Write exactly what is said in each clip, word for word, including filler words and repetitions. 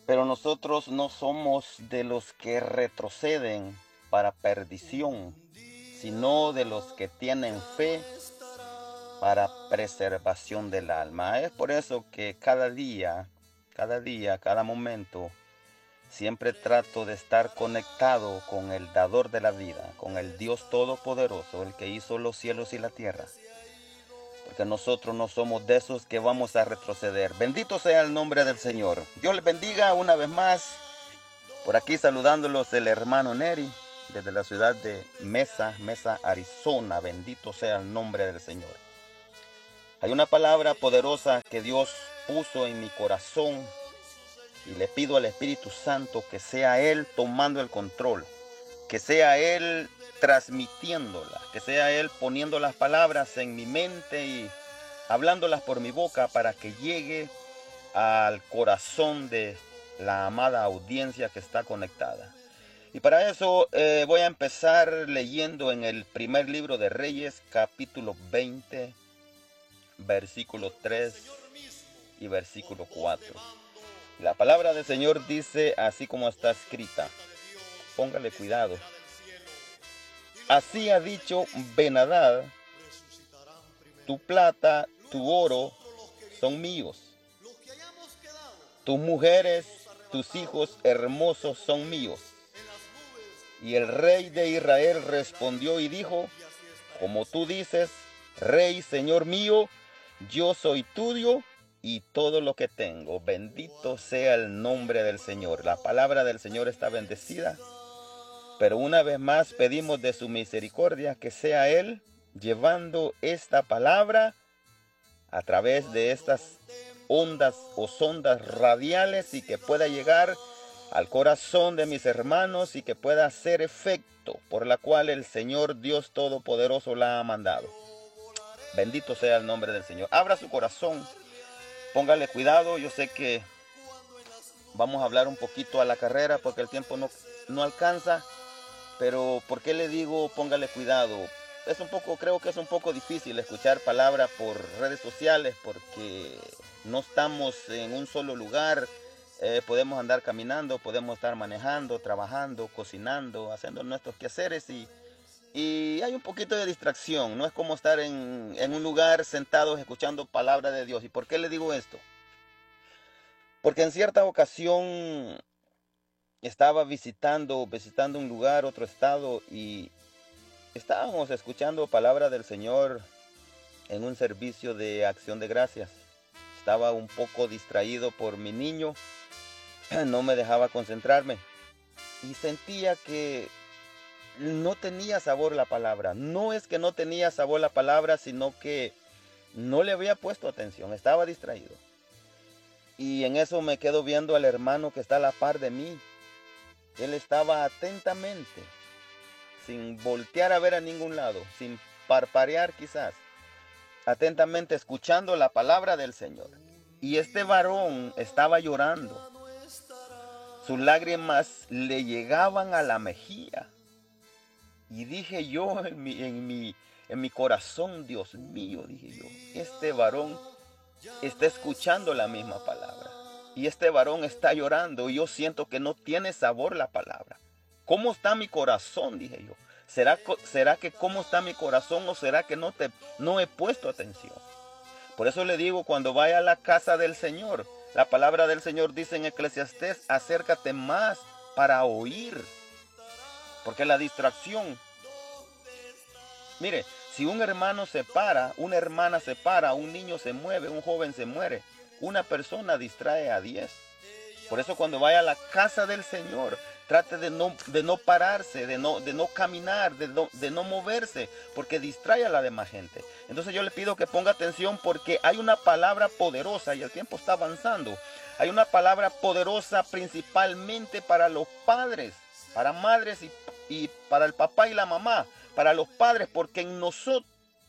Pero nosotros no somos de los que retroceden para perdición, sino de los que tienen fe para preservación del alma. Es por eso que cada día, cada día, cada momento, siempre trato de estar conectado con el dador de la vida, con el Dios Todopoderoso, el que hizo los cielos y la tierra. Porque nosotros no somos de esos que vamos a retroceder. Bendito sea el nombre del Señor. Dios les bendiga una vez más. Por aquí saludándolos el hermano Neri, desde la ciudad de Mesa, Mesa, Arizona. Bendito sea el nombre del Señor. Hay una palabra poderosa que Dios puso en mi corazón y le pido al Espíritu Santo que sea Él tomando el control, que sea Él transmitiéndola, que sea Él poniendo las palabras en mi mente y hablándolas por mi boca para que llegue al corazón de la amada audiencia que está conectada. Y para eso eh, voy a empezar leyendo en el primer libro de Reyes, capítulo veinte, versículo tres y versículo cuatro. La palabra del Señor dice así como está escrita. Póngale cuidado. Así ha dicho Ben-Hadad, tu plata, tu oro son míos. Tus mujeres, tus hijos hermosos son míos. Y el rey de Israel respondió y dijo, como tú dices, Rey, Señor mío, yo soy tuyo y todo lo que tengo. Bendito sea el nombre del Señor. La palabra del Señor está bendecida. Pero una vez más pedimos de su misericordia que sea Él llevando esta palabra a través de estas ondas o sondas radiales y que pueda llegar al corazón de mis hermanos y que pueda hacer efecto por la cual el Señor Dios Todopoderoso la ha mandado. Bendito sea el nombre del Señor. Abra su corazón, póngale cuidado. Yo sé que vamos a hablar un poquito a la carrera porque el tiempo no, no alcanza. Pero ¿por qué le digo póngale cuidado? Es un poco, creo que es un poco difícil escuchar palabras por redes sociales porque no estamos en un solo lugar. Eh, podemos andar caminando, podemos estar manejando, trabajando, cocinando, haciendo nuestros quehaceres y, y hay un poquito de distracción. No es como estar en, en un lugar sentados escuchando palabra de Dios. ¿Y por qué le digo esto? Porque en cierta ocasión estaba visitando, visitando un lugar, otro estado, y estábamos escuchando palabra del Señor en un servicio de acción de gracias. Estaba un poco distraído por mi niño, no me dejaba concentrarme y sentía que no tenía sabor la palabra. No es que no tenía sabor la palabra, sino que no le había puesto atención, estaba distraído. Y en eso me quedo viendo al hermano que está a la par de mí. Él estaba atentamente, sin voltear a ver a ningún lado, sin parpadear quizás, atentamente escuchando la palabra del Señor. Y este varón estaba llorando. Sus lágrimas le llegaban a la mejilla. Y dije yo en mi, en mi, en mi corazón, Dios mío, dije yo, este varón está escuchando la misma palabra. Y este varón está llorando y yo siento que no tiene sabor la palabra. ¿Cómo está mi corazón? Dije yo. ¿Será, será que cómo está mi corazón o será que no, te, no he puesto atención? Por eso le digo, cuando vaya a la casa del Señor, la palabra del Señor dice en Eclesiastés, acércate más para oír. Porque la distracción, mire, si un hermano se para, una hermana se para, un niño se mueve, un joven se muere, una persona distrae a diez. Por eso cuando vaya a la casa del Señor, trate de no, de no pararse, de no, de no caminar, de no, de no moverse, porque distrae a la demás gente. Entonces yo le pido que ponga atención porque hay una palabra poderosa y el tiempo está avanzando. Hay una palabra poderosa principalmente para los padres, para madres y, y para el papá y la mamá, para los padres, porque en nosotros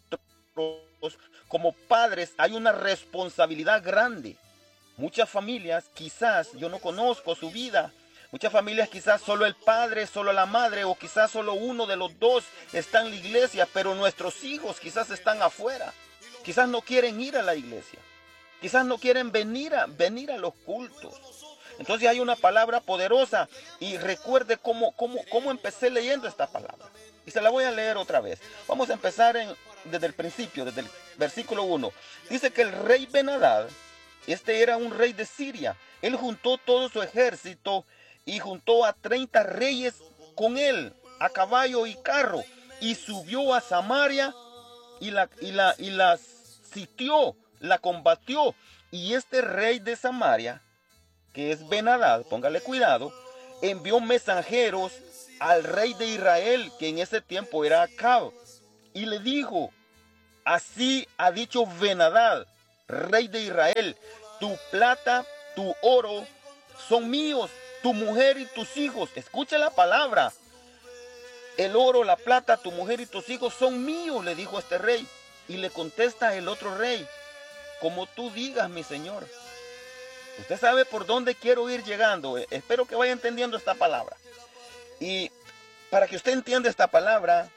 como padres hay una responsabilidad grande. Muchas familias, quizás, yo no conozco su vida, muchas familias quizás solo el padre, solo la madre o quizás solo uno de los dos está en la iglesia, pero nuestros hijos quizás están afuera, quizás no quieren ir a la iglesia, quizás no quieren venir a, venir a los cultos, Entonces hay una palabra poderosa y recuerde cómo, cómo, cómo empecé leyendo esta palabra. Y se la voy a leer otra vez. Vamos a empezar en, desde el principio, desde el versículo uno. Dice que el rey Ben-Hadad, este era un rey de Siria. Él juntó todo su ejército y juntó a treinta reyes con él, a caballo y carro, y subió a Samaria y la, y la, y la sitió, la combatió. Y este rey de Samaria, que es Ben-Hadad, póngale cuidado, envió mensajeros al rey de Israel, que en ese tiempo era Acab, y le dijo: así ha dicho Ben-Hadad, rey de Israel, tu plata, tu oro son míos, tu mujer y tus hijos. Escucha la palabra. El oro, la plata, tu mujer y tus hijos son míos, le dijo este rey. Y le contesta el otro rey: como tú digas, mi señor. Usted sabe por dónde quiero ir llegando. Espero que vaya entendiendo esta palabra. Y para que usted entienda esta palabra,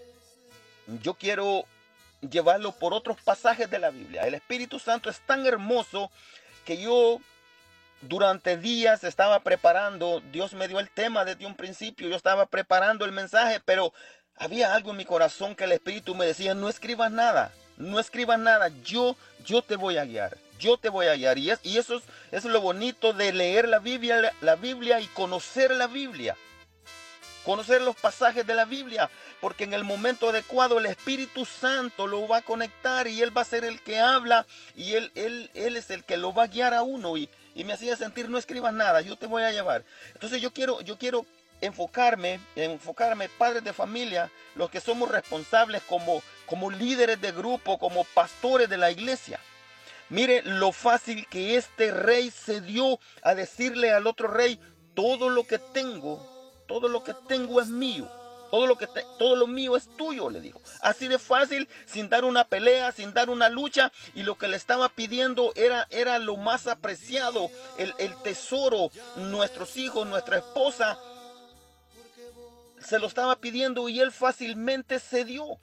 yo quiero llevarlo por otros pasajes de la Biblia. El Espíritu Santo es tan hermoso que yo durante días estaba preparando. Dios me dio el tema desde un principio. Yo estaba preparando el mensaje, pero había algo en mi corazón que el Espíritu me decía: no escribas nada, no escribas nada. Yo, yo te voy a guiar. Yo te voy a guiar. Y, es, y eso, es, eso es lo bonito de leer la Biblia, la, la Biblia y conocer la Biblia. Conocer los pasajes de la Biblia. Porque en el momento adecuado el Espíritu Santo lo va a conectar y Él va a ser el que habla. Y Él, él, él es el que lo va a guiar a uno. Y, y me hacía sentir: no escribas nada, yo te voy a llevar. Entonces yo quiero, yo quiero enfocarme, enfocarme, padres de familia, los que somos responsables como, como líderes de grupo, como pastores de la iglesia. Mire lo fácil que este rey se dio a decirle al otro rey: todo lo que tengo, todo lo que tengo es mío. Todo lo, que te, todo lo mío es tuyo, le dijo. Así de fácil, sin dar una pelea, sin dar una lucha. Y lo que le estaba pidiendo era, era lo más apreciado, el, el tesoro. Nuestros hijos, nuestra esposa, se lo estaba pidiendo y él fácilmente cedió.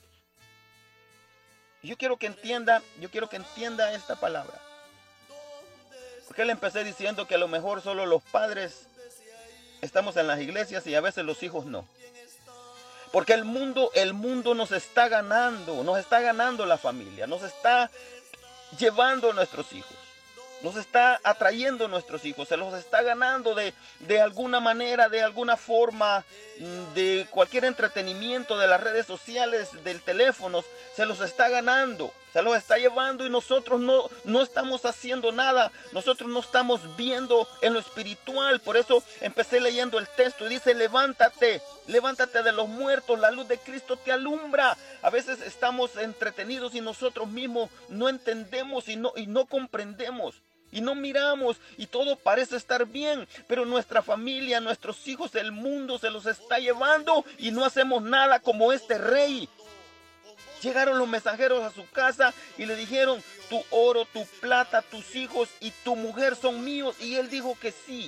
Yo quiero que entienda, yo quiero que entienda esta palabra. Porque le empecé diciendo que a lo mejor solo los padres estamos en las iglesias y a veces los hijos no. Porque el mundo, el mundo nos está ganando, nos está ganando la familia, nos está llevando a nuestros hijos, nos está atrayendo a nuestros hijos, se los está ganando de, de alguna manera, de alguna forma, de cualquier entretenimiento, de las redes sociales, del teléfono, se los está ganando, se los está llevando y nosotros no, no estamos haciendo nada, nosotros no estamos viendo en lo espiritual. Por eso empecé leyendo el texto y dice: levántate, levántate de los muertos, la luz de Cristo te alumbra. A veces estamos entretenidos y nosotros mismos no entendemos y no, y no comprendemos. Y no miramos y todo parece estar bien, pero nuestra familia, nuestros hijos, el mundo se los está llevando y no hacemos nada como este rey. Llegaron los mensajeros a su casa y le dijeron: tu oro, tu plata, tus hijos y tu mujer son míos. Y él dijo que sí.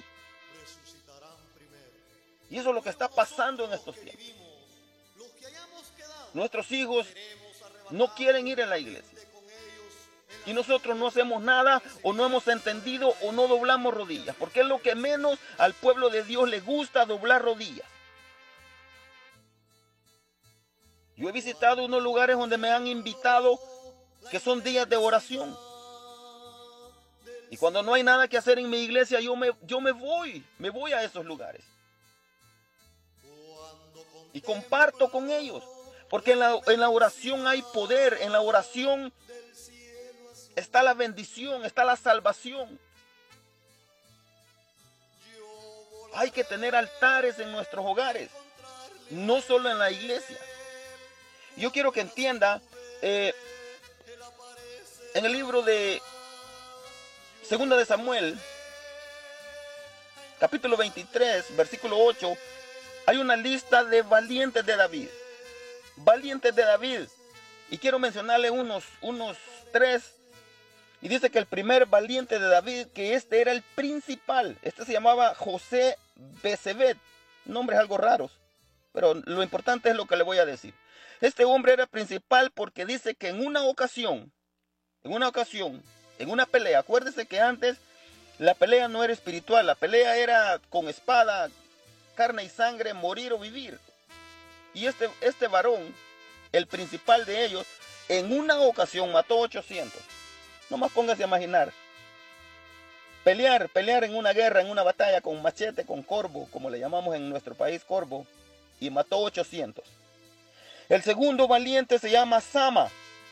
Y eso es lo que está pasando en estos tiempos. Nuestros hijos no quieren ir a la iglesia. Y nosotros no hacemos nada, o no hemos entendido, o no doblamos rodillas. Porque es lo que menos al pueblo de Dios le gusta, doblar rodillas. Yo he visitado unos lugares donde me han invitado que son días de oración. Y cuando no hay nada que hacer en mi iglesia, yo me, yo me voy, me voy a esos lugares. Y comparto con ellos. Porque en la, en la oración hay poder, en la oración está la bendición, está la salvación. Hay que tener altares en nuestros hogares, no solo en la iglesia. Yo quiero que entienda, eh, en el libro de Segunda de Samuel, capítulo veintitrés, versículo ocho, hay una lista de valientes de David. Valientes de David. Y quiero mencionarle unos, unos tres. Y dice que el primer valiente de David, que este era el principal. Este se llamaba José Besebet. Nombres algo raros, pero lo importante es lo que le voy a decir. Este hombre era principal porque dice que en una ocasión, en una ocasión, en una pelea, acuérdese que antes La pelea no era espiritual, la pelea era con espada, carne y sangre, morir o vivir. Y este, este varón, el principal de ellos, en una ocasión mató ochocientos. Nomás póngase a imaginar. Pelear, pelear en una guerra, en una batalla con machete, con corvo, como le llamamos en nuestro país corvo, y mató ochocientos. El segundo valiente se llama Sama.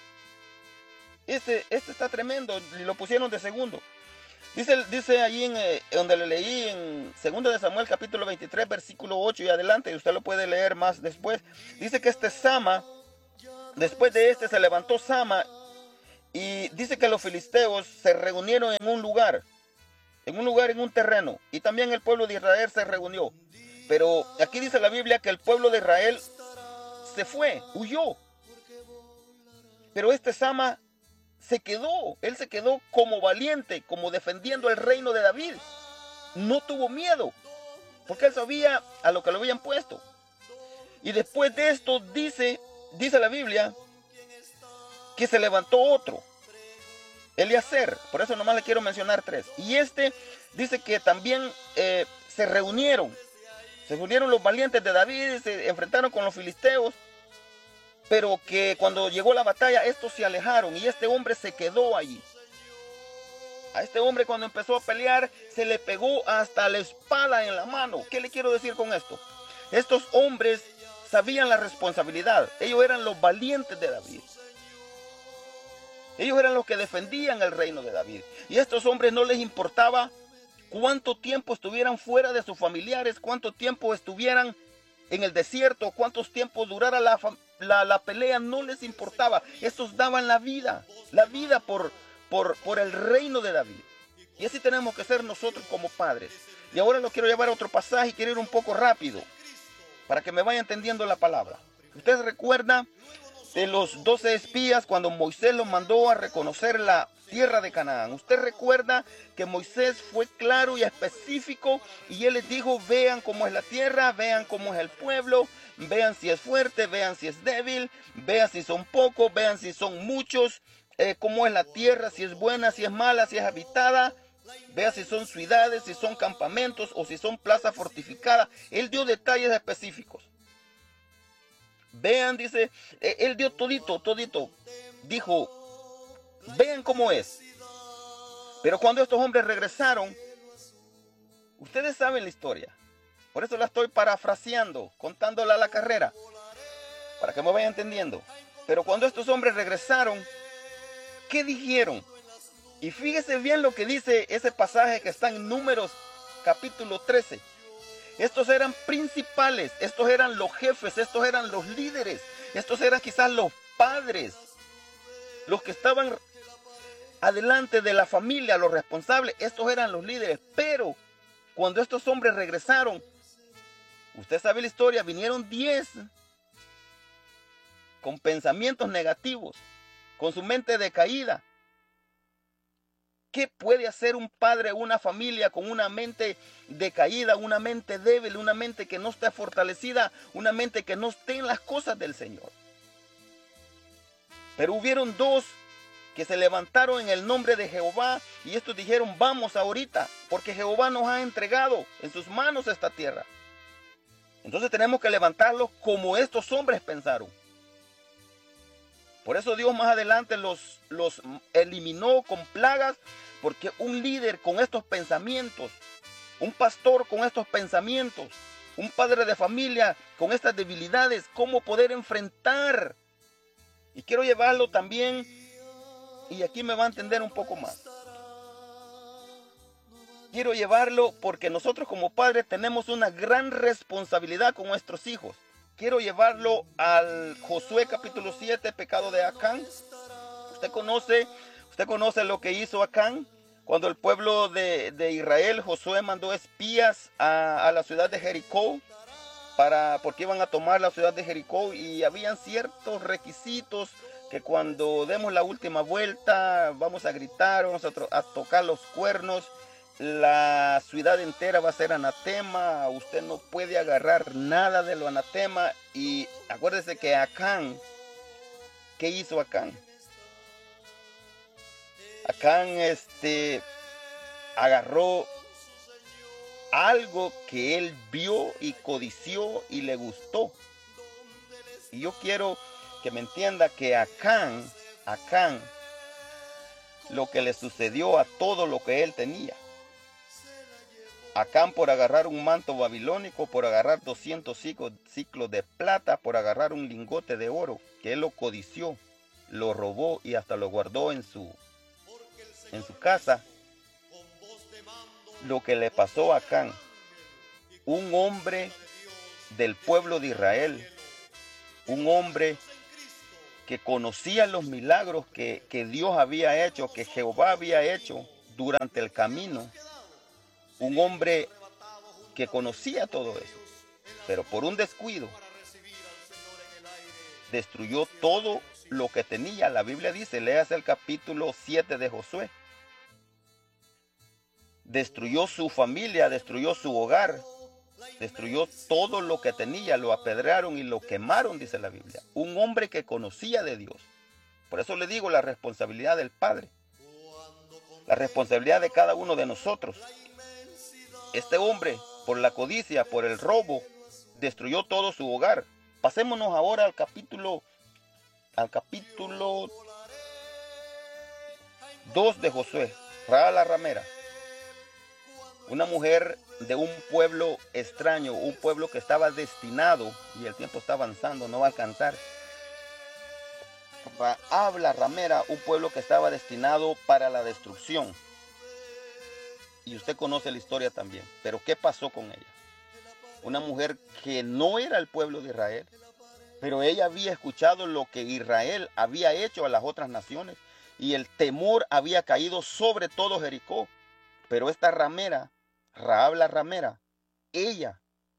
Este, este está tremendo, lo pusieron de segundo. Dice, dice ahí en eh, donde le leí en segundo de Samuel capítulo veintitrés versículo ocho y adelante, y usted lo puede leer más después. Dice que este Sama, después de este se levantó Sama, y dice que los filisteos se reunieron en un lugar, en un lugar, en un terreno, y también el pueblo de Israel se reunió. Pero aquí dice la Biblia que el pueblo de Israel se fue, huyó. Pero este Sama se quedó, él se quedó como valiente, como defendiendo el reino de David. No tuvo miedo, porque él sabía a lo que lo habían puesto. Y después de esto dice, dice la Biblia, que se levantó otro, Eliezer. Por eso nomás le quiero mencionar tres. Y este dice que también eh, se reunieron, se reunieron los valientes de David, se enfrentaron con los filisteos. Pero que cuando llegó la batalla, estos se alejaron y este hombre se quedó allí. A este hombre cuando empezó a pelear, se le pegó hasta la espada en la mano. ¿Qué le quiero decir con esto? Estos hombres sabían la responsabilidad. Ellos eran los valientes de David. Ellos eran los que defendían el reino de David. Y a estos hombres no les importaba cuánto tiempo estuvieran fuera de sus familiares, cuánto tiempo estuvieran en el desierto, cuántos tiempos durara la, la, la pelea, no les importaba. Estos daban la vida, la vida por, por, por el reino de David. Y así tenemos que ser nosotros como padres. Y ahora lo quiero llevar a otro pasaje y quiero ir un poco rápido, para que me vaya entendiendo la palabra. Usted recuerda de los doce espías cuando Moisés los mandó a reconocer la tierra de Canaán. Usted recuerda que Moisés fue claro y específico y él les dijo: vean cómo es la tierra, vean cómo es el pueblo, vean si es fuerte, vean si es débil, vean si son pocos, vean si son muchos, eh, cómo es la tierra, si es buena, si es mala, si es habitada, vea si son ciudades, si son campamentos o si son plazas fortificadas. Él dio detalles específicos. Vean, dice, eh, él dio todito, todito. Dijo: vean cómo es. Pero cuando estos hombres regresaron, ustedes saben la historia. Por eso la estoy parafraseando, contándola a la carrera, para que me vayan entendiendo. Pero cuando estos hombres regresaron, ¿qué dijeron? Y fíjese bien lo que dice ese pasaje que está en Números capítulo trece. Estos eran principales, estos eran los jefes, estos eran los líderes, estos eran quizás los padres, los que estaban adelante de la familia, los responsables, estos eran los líderes. Pero cuando estos hombres regresaron, usted sabe la historia, vinieron diez con pensamientos negativos, con su mente decaída. ¿Qué puede hacer un padre o una familia con una mente decaída, una mente débil, una mente que no está fortalecida, una mente que no esté en las cosas del Señor? Pero hubieron dos que se levantaron en el nombre de Jehová y estos dijeron: vamos ahorita, porque Jehová nos ha entregado en sus manos esta tierra. Entonces tenemos que levantarlos como estos hombres pensaron. Por eso Dios más adelante los, los eliminó con plagas, porque un líder con estos pensamientos, un pastor con estos pensamientos, un padre de familia con estas debilidades, ¿cómo poder enfrentar? Y quiero llevarlo también, y aquí me va a entender un poco más. Quiero llevarlo porque nosotros como padres tenemos una gran responsabilidad con nuestros hijos. Quiero llevarlo al Josué capítulo siete, pecado de Acán. Usted conoce, usted conoce lo que hizo Acán. Cuando el pueblo de, de Israel, Josué mandó espías a, a la ciudad de Jericó, para, porque iban a tomar la ciudad de Jericó, y habían ciertos requisitos que cuando demos la última vuelta vamos a gritar, vamos a, a tocar los cuernos, la ciudad entera va a ser anatema, usted no puede agarrar nada de lo anatema. Y acuérdese que Acán, ¿qué hizo Acán? Acán este, agarró algo que él vio y codició y le gustó. Y yo quiero que me entienda que a Acán, a Acán, lo que le sucedió a todo lo que él tenía. Acán por agarrar un manto babilónico, por agarrar doscientos ciclos, ciclos de plata, por agarrar un lingote de oro, que él lo codició, lo robó y hasta lo guardó en su, en su casa. Lo que le pasó a Acán, un hombre del pueblo de Israel, un hombre que conocía los milagros que, que Dios había hecho, que Jehová había hecho durante el camino, un hombre que conocía todo eso, pero por un descuido destruyó todo lo que tenía. La Biblia dice, léase el capítulo siete de Josué, destruyó su familia, destruyó su hogar, destruyó todo lo que tenía, lo apedrearon y lo quemaron, dice la Biblia. Un hombre que conocía de Dios. Por eso le digo la responsabilidad del Padre, la responsabilidad de cada uno de nosotros. Este hombre, por la codicia, por el robo, destruyó todo su hogar. Pasémonos ahora al capítulo, al capítulo dos de Josué. Rahab la ramera, una mujer de un pueblo extraño, un pueblo que estaba destinado, y el tiempo está avanzando, no va a alcanzar. Rahab la ramera, un pueblo que estaba destinado para la destrucción. Y usted conoce la historia también. Pero ¿qué pasó con ella? Una mujer que no era el pueblo de Israel, pero ella había escuchado lo que Israel había hecho a las otras naciones, y el temor había caído sobre todo Jericó. Pero esta ramera, Rahab la ramera, ella,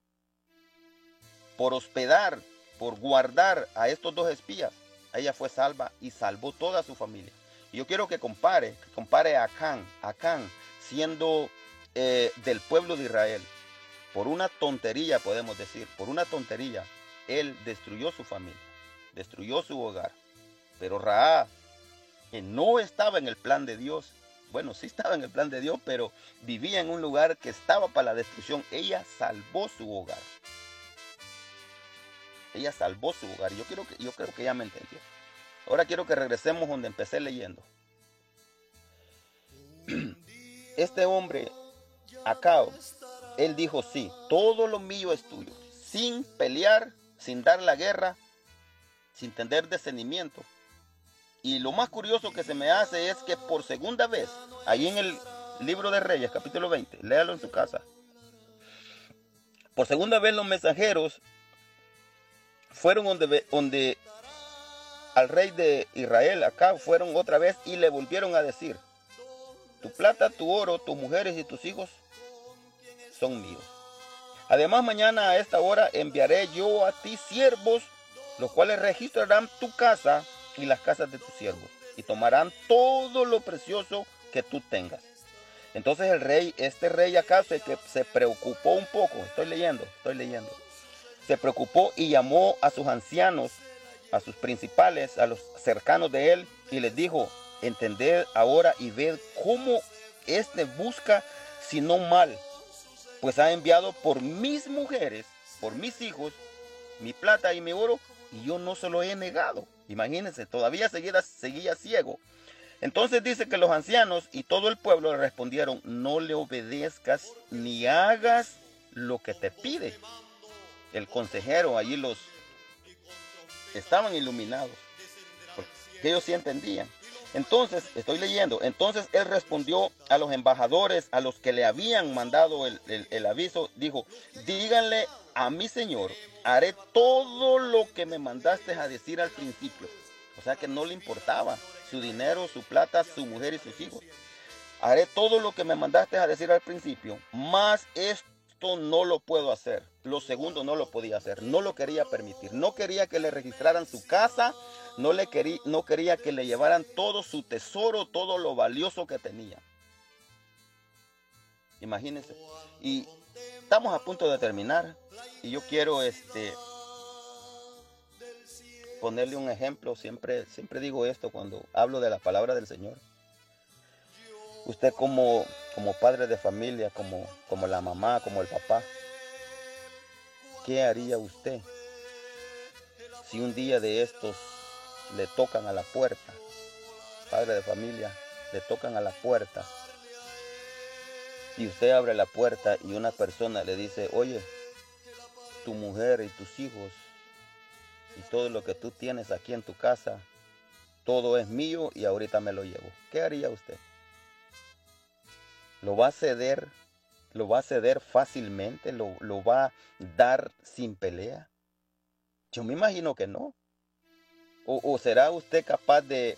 por hospedar, por guardar a estos dos espías, ella fue salva y salvó toda su familia. Y yo quiero que compare, que compare a Acán, Acán siendo eh, del pueblo de Israel. Por una tontería, podemos decir, por una tontería, él destruyó su familia, destruyó su hogar. Pero Rahab, que no estaba en el plan de Dios, bueno, sí estaba en el plan de Dios, pero vivía en un lugar que estaba para la destrucción. Ella salvó su hogar. Ella salvó su hogar. Yo, quiero que, yo creo que ella me entendió. Ahora quiero que regresemos donde empecé leyendo. Este hombre, Acab, él dijo, sí, todo lo mío es tuyo. Sin pelear, sin dar la guerra, sin tener discernimiento. Y lo más curioso que se me hace es que por segunda vez, ahí en el libro de Reyes, capítulo veinte, léalo en su casa. Por segunda vez los mensajeros fueron donde, donde al rey de Israel, Acab, fueron otra vez y le volvieron a decir, tu plata, tu oro, tus mujeres y tus hijos son míos. Además, mañana a esta hora enviaré yo a ti siervos, los cuales registrarán tu casa y las casas de tus siervos, y tomarán todo lo precioso que tú tengas. Entonces el rey, este rey Acab, que se preocupó un poco, estoy leyendo, estoy leyendo, se preocupó y llamó a sus ancianos, a sus principales, a los cercanos de él, y les dijo, entended ahora y ved cómo éste busca, sino mal, pues ha enviado por mis mujeres, por mis hijos, mi plata y mi oro, y yo no se lo he negado. Imagínense, todavía seguía, seguía ciego. Entonces dice que los ancianos y todo el pueblo le respondieron, no le obedezcas ni hagas lo que te pide. El consejero, allí los estaban iluminados, porque ellos sí entendían. Entonces, estoy leyendo, entonces él respondió a los embajadores, a los que le habían mandado el, el, el aviso, dijo, díganle a mi señor, haré todo lo que me mandaste a decir al principio. O sea que no le importaba su dinero, su plata, su mujer y sus hijos. Haré todo lo que me mandaste a decir al principio, mas esto no lo puedo hacer. Lo segundo no lo podía hacer, no lo quería permitir. No quería que le registraran su casa, no, le quería, no quería que le llevaran todo su tesoro, todo lo valioso que tenía. Imagínense. Y estamos a punto de terminar. Y yo quiero este, ponerle un ejemplo. Siempre, siempre digo esto cuando hablo de la palabra del Señor. Usted como como padre de familia, como, como la mamá, como el papá, ¿qué haría usted si un día de estos le tocan a la puerta? Padre de familia, le tocan a la puerta y usted abre la puerta y una persona le dice, oye, tu mujer y tus hijos y todo lo que tú tienes aquí en tu casa, todo es mío y ahorita me lo llevo. ¿Qué haría usted? ¿Lo va a ceder? ¿Lo va a ceder fácilmente? ¿Lo, lo va a dar sin pelea? Yo me imagino que no. ¿O, o será usted capaz de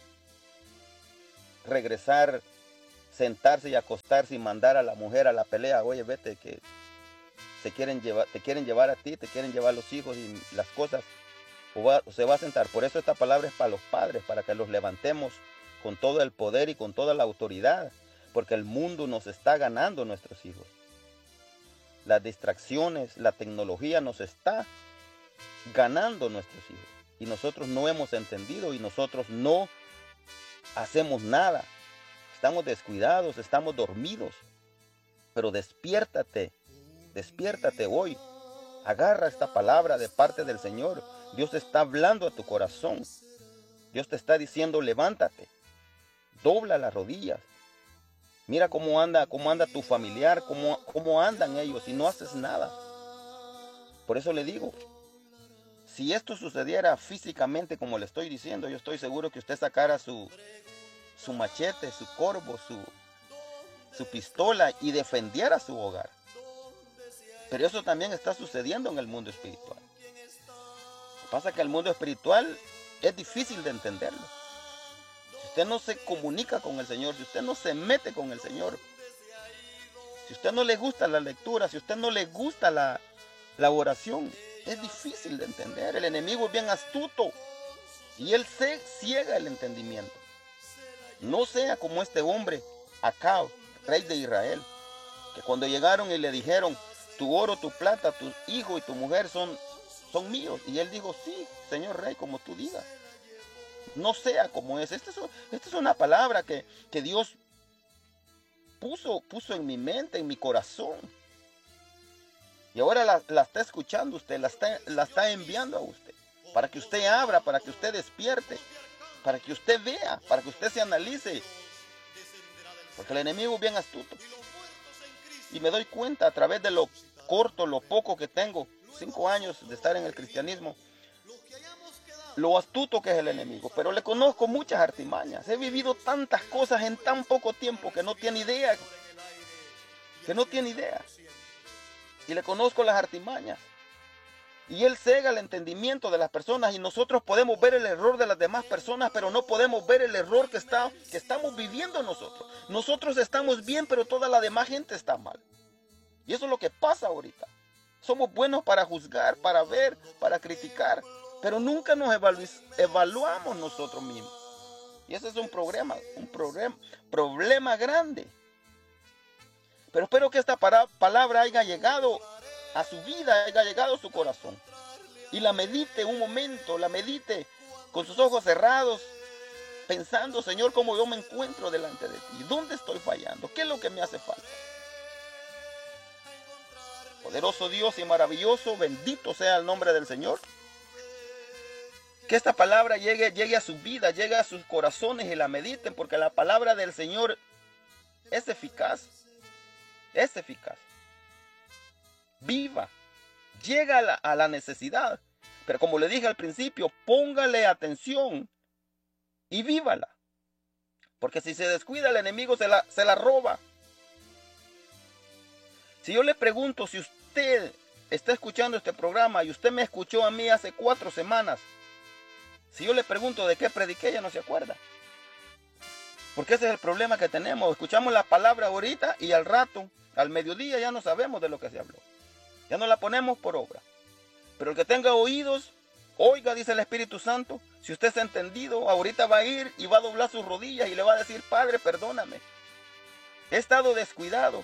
regresar, sentarse y acostarse y mandar a la mujer a la pelea? Oye, vete, que se quieren llevar, te quieren llevar a ti, te quieren llevar los hijos y las cosas. O, va, o se va a sentar. Por eso esta palabra es para los padres, para que los levantemos con todo el poder y con toda la autoridad. Porque el mundo nos está ganando nuestros hijos. Las distracciones, la tecnología nos está ganando nuestros hijos. Y nosotros no hemos entendido y nosotros no hacemos nada. Estamos descuidados, estamos dormidos. Pero despiértate, despiértate hoy. Agarra esta palabra de parte del Señor. Dios está hablando a tu corazón. Dios te está diciendo, levántate. Dobla las rodillas. Mira cómo anda, cómo anda tu familiar, cómo, cómo andan ellos y no haces nada. Por eso le digo, si esto sucediera físicamente como le estoy diciendo, yo estoy seguro que usted sacara su, su machete, su corvo, su, su pistola y defendiera su hogar. Pero eso también está sucediendo en el mundo espiritual. Lo que pasa es que el mundo espiritual es difícil de entenderlo. Si usted no se comunica con el Señor, si usted no se mete con el Señor, si usted no le gusta la lectura, si usted no le gusta la, la oración, es difícil de entender. El enemigo es bien astuto y él se ciega el entendimiento. No sea como este hombre, Acab, rey de Israel, que cuando llegaron y le dijeron, tu oro, tu plata, tu hijo y tu mujer son, son míos. Y él dijo, sí, señor rey, como tú digas. No sea como es. Esta es, esta es una palabra que, que Dios puso, puso en mi mente, en mi corazón. Y ahora la, la está escuchando usted, la está, la está enviando a usted. Para que usted abra, para que usted despierte, para que usted vea, para que usted se analice. Porque el enemigo es bien astuto. Y me doy cuenta a través de lo corto, lo poco que tengo, cinco años de estar en el cristianismo, lo astuto que es el enemigo. Pero le conozco muchas artimañas. He vivido tantas cosas en tan poco tiempo que no tiene idea. Que no tiene idea. Y le conozco las artimañas. Y él cega el entendimiento de las personas y nosotros podemos ver el error de las demás personas, pero no podemos ver el error que, está, que estamos viviendo nosotros. Nosotros estamos bien, pero toda la demás gente está mal. Y eso es lo que pasa ahorita. Somos buenos para juzgar, para ver, para criticar, pero nunca nos evalu evaluamos nosotros mismos. Y ese es un problema, un problema, problema grande. Pero espero que esta palabra haya llegado a su vida, haya llegado a su corazón. Y la medite un momento, la medite con sus ojos cerrados, pensando, Señor, cómo yo me encuentro delante de ti. ¿Dónde estoy fallando? ¿Qué es lo que me hace falta? Poderoso Dios y maravilloso, bendito sea el nombre del Señor. Que esta palabra llegue, llegue a su vida, llegue a sus corazones y la mediten, porque la palabra del Señor es eficaz. Es eficaz. Viva. Llega a la, a la necesidad. Pero como le dije al principio, póngale atención y vívala. Porque si se descuida, el enemigo se la, se la roba. Si yo le pregunto, si usted está escuchando este programa y usted me escuchó a mí hace cuatro semanas, si yo le pregunto de qué prediqué, ya no se acuerda. Porque ese es el problema que tenemos. Escuchamos la palabra ahorita y al rato, al mediodía, ya no sabemos de lo que se habló. Ya no la ponemos por obra. Pero el que tenga oídos, oiga, dice el Espíritu Santo. Si usted se ha entendido, ahorita va a ir y va a doblar sus rodillas y le va a decir, Padre, perdóname. He estado descuidado.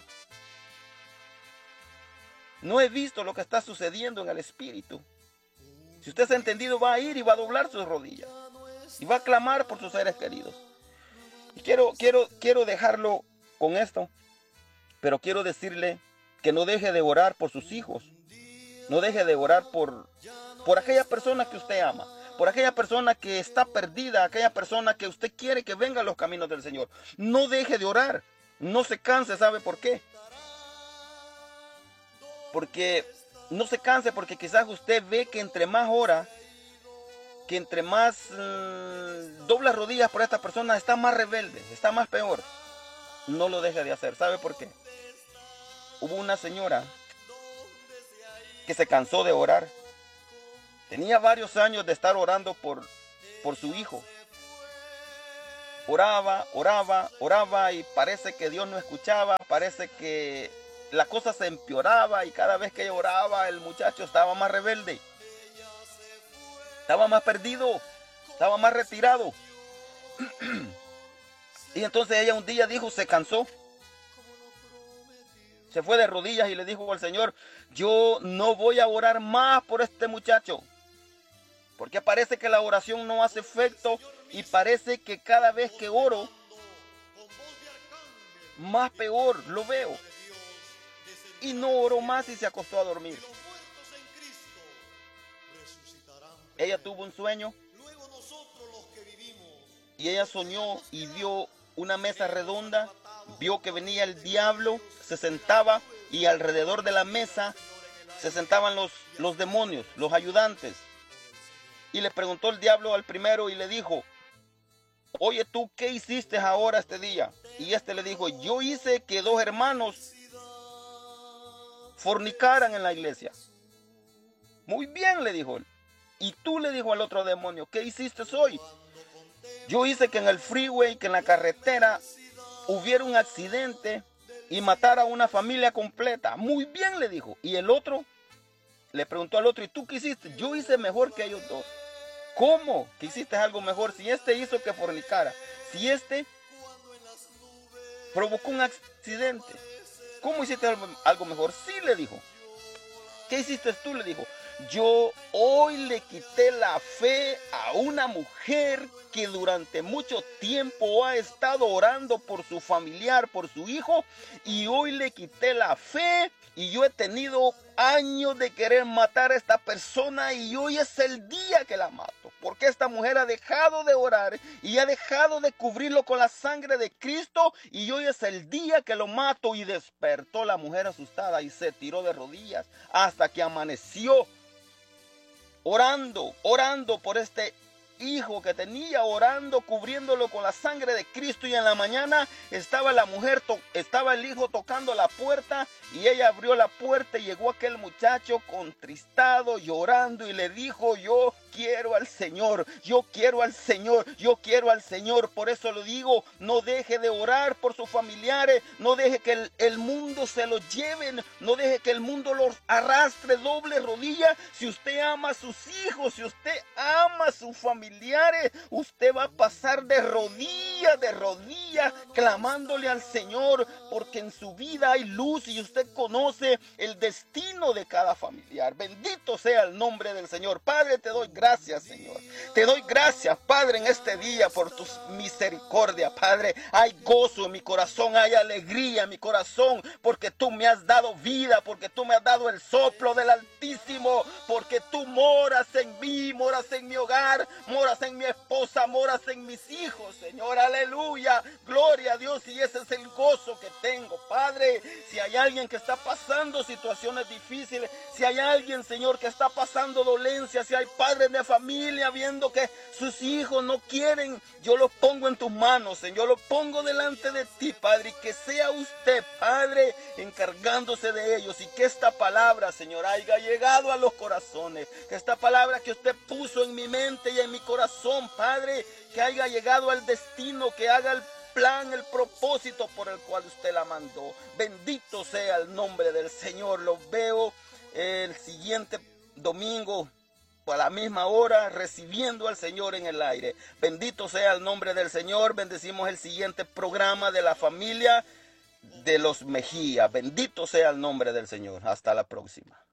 No he visto lo que está sucediendo en el Espíritu. Si usted se ha entendido, va a ir y va a doblar sus rodillas. Y va a clamar por sus seres queridos. Y quiero, quiero, quiero dejarlo con esto. Pero quiero decirle que no deje de orar por sus hijos. No deje de orar por, por aquella persona que usted ama. Por aquella persona que está perdida. Aquella persona que usted quiere que venga a los caminos del Señor. No deje de orar. No se canse. ¿Sabe por qué? Porque no se canse porque quizás usted ve que entre más ora, que entre más mmm, dobla rodillas por esta persona, está más rebelde, está más peor. No lo deje de hacer. ¿Sabe por qué? Hubo una señora que se cansó de orar. Tenía varios años de estar orando por, por su hijo. Oraba, oraba, oraba y parece que Dios no escuchaba, parece que la cosa se empeoraba y cada vez que ella oraba el muchacho estaba más rebelde. Estaba más perdido, estaba más retirado. Y entonces ella un día dijo, se cansó. Se fue de rodillas y le dijo al Señor, yo no voy a orar más por este muchacho. Porque parece que la oración no hace efecto y parece que cada vez que oro, más peor lo veo. Y no oró más y se acostó a dormir. Ella tuvo un sueño y ella soñó y vio una mesa redonda, vio que venía el diablo, se sentaba y alrededor de la mesa se sentaban los, los demonios, los ayudantes. Y le preguntó el diablo al primero y le dijo, oye, ¿tú qué hiciste ahora este día? Y este le dijo, yo hice que dos hermanos fornicaran en la iglesia. Muy bien, le dijo él. Y tú, le dijo al otro demonio, ¿qué hiciste hoy? Yo hice que en el freeway, que en la carretera, hubiera un accidente y matara a una familia completa. Muy bien, le dijo. Y el otro le preguntó al otro, ¿y tú qué hiciste? Yo hice mejor que ellos dos. ¿Cómo que hiciste algo mejor? Si este hizo que fornicara, si este provocó un accidente, ¿cómo hiciste algo, algo mejor? Sí, le dijo. ¿Qué hiciste tú? Le dijo. Yo hoy le quité la fe a una mujer que durante mucho tiempo ha estado orando por su familiar, por su hijo, y hoy le quité la fe y yo he tenido años de querer matar a esta persona y hoy es el día que la mato. Porque esta mujer ha dejado de orar y ha dejado de cubrirlo con la sangre de Cristo y hoy es el día que lo mato. Y despertó la mujer asustada y se tiró de rodillas hasta que amaneció. Orando, orando por este hijo que tenía, orando, cubriéndolo con la sangre de Cristo. Y en la mañana estaba la mujer, estaba el hijo tocando la puerta y ella abrió la puerta y llegó aquel muchacho contristado, llorando y le dijo, yo quiero al Señor, yo quiero al Señor, yo quiero al Señor. Por eso le digo, no deje de orar por sus familiares, no deje que el, el mundo se los lleve, no deje que el mundo los arrastre, doble rodilla. Si usted ama a sus hijos, si usted ama a sus familiares, usted va a pasar de rodillas, de rodillas, clamándole al Señor, porque en su vida hay luz y usted conoce el destino de cada familiar. Bendito sea el nombre del Señor. Padre, te doy gracias, Señor. Te doy gracias, Padre, en este día por tu misericordia, Padre. Hay gozo en mi corazón, hay alegría en mi corazón, porque tú me has dado vida, porque tú me has dado el soplo del Altísimo, porque tú moras en mí, moras en mi hogar, moras en mi esposa, moras en mis hijos, Señor. Aleluya, gloria a Dios. Y ese es el gozo que tengo, Padre. Si hay alguien que está pasando situaciones difíciles, si hay alguien, Señor, que está pasando dolencia, si hay padres de familia viendo que sus hijos no quieren, yo los pongo en tus manos, Señor, los pongo delante de ti, Padre, y que sea usted, Padre, encargándose de ellos, y que esta palabra, Señor, haya llegado a los corazones, que esta palabra que usted puso en mi mente y en mi corazón, Padre, que haya llegado al destino, que haga el plan, el propósito por el cual usted la mandó. Bendito sea el nombre del Señor. Los veo el siguiente domingo a la misma hora, recibiendo al Señor en el aire. Bendito sea el nombre del Señor. Bendecimos el siguiente programa de la familia de los Mejía. Bendito sea el nombre del Señor. Hasta la próxima.